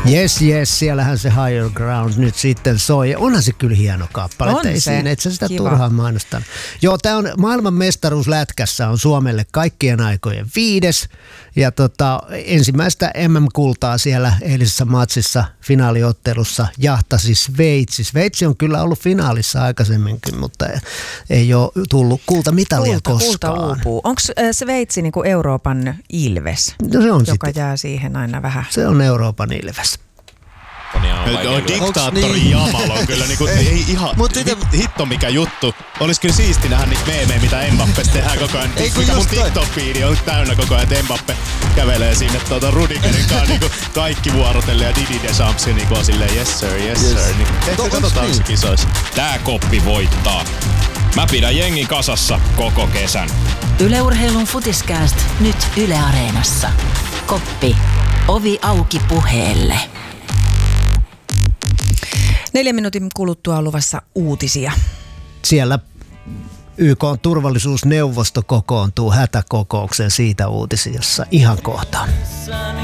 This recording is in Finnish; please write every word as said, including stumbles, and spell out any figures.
Yes, yes, siellähän se Higher Ground nyt sitten soi. Onhan se kyllä hieno kappale. On ei se. Siinä, et sä sitä Kiva. turhaan mainostan. Joo, tää on maailman mestaruus lätkässä on Suomelle kaikkien aikojen viides. Ja tota, ensimmäistä M M-kultaa siellä eilisessä matsissa finaaliottelussa jahtasi Sveitsi. Sveitsi on kyllä ollut finaalissa aikaisemminkin, mutta ei ole tullut kultamitalia kulta, koskaan. Kulta uupuu. Onko Sveitsi niinku Euroopan ilves, No se on joka sitten. jää siihen aina vähän? Se on Euroopan ilves. Tuo diktaattori Jamal on kyllä niinku, ei ihan, Mut ite- hit, hitto mikä juttu. Olis kyllä siisti nähdä niitä meemejä, mitä Mbappesta tehdään koko ajan. Ei, kun Mikä mun just toi. TikTok-fiidi on täynnä koko ajan, että Mbappe kävelee sinne tuota Rudigerin kanssa niinku kaikki vuorotellen ja Didi Deschamps niinku on silleen yes sir, yes, Yes. sir. Niin, ehkä No, onks katsotaan niin? se kisoissa. Tää koppi voittaa. Mä pidän jengin kasassa koko kesän. Yle Urheilun Futiskääst nyt Yle Areenassa. Koppi. Ovi auki puheelle. Neljän minuutin kuluttua on luvassa uutisia. Siellä Y K:n turvallisuusneuvosto kokoontuu hätäkokoukseen siitä uutisia, jossa ihan kohta.